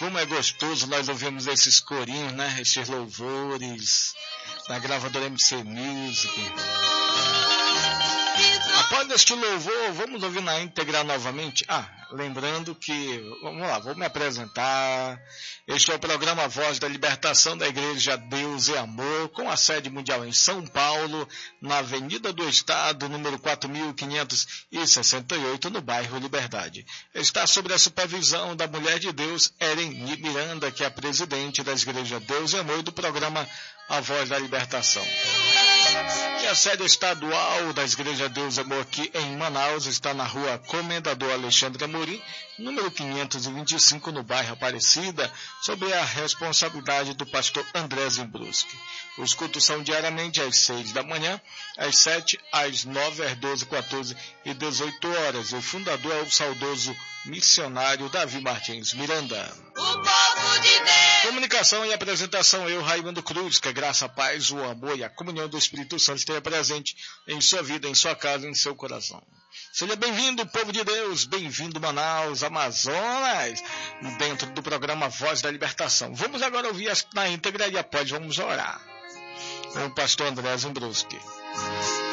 como é gostoso nós ouvimos esses corinhos, né? Esses louvores da gravadora MC Music. Após este louvor, vamos ouvir na íntegra novamente. Lembrando que, vamos lá, vou me apresentar. Este é o programa Voz da Libertação da Igreja Deus e Amor, com a sede mundial em São Paulo, na Avenida do Estado, número 4568, no bairro Liberdade. Está sob a supervisão da mulher de Deus, Ereni Miranda, que é a presidente da Igreja Deus e Amor, do programa A Voz da Libertação. E a sede estadual da Igreja Deus e Amor aqui em Manaus está na rua Comendador Alexandre Amorim, número 525, no bairro Aparecida, sob a responsabilidade do pastor André Zimbruski. Os cultos são diariamente às 6 da manhã, às 7, às 9, às 12, 14 e 18 horas. O fundador é o saudoso missionário Davi Martins Miranda. O povo de Deus. Comunicação e apresentação, eu, Raimundo Cruz, que a graça, a paz, o amor e a comunhão do Espírito Santo esteja presente em sua vida, em sua casa, em seu coração. Seja bem-vindo, povo de Deus, bem-vindo Manaus, Amazonas, dentro do programa Voz da Libertação. Vamos agora ouvir na íntegra e após vamos orar com o pastor André Zimbruski.